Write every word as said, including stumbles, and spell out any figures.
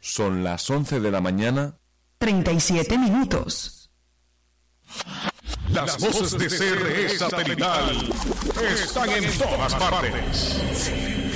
Son las once de la mañana. treinta y siete minutos. Las voces de C R E Satelital están en todas partes.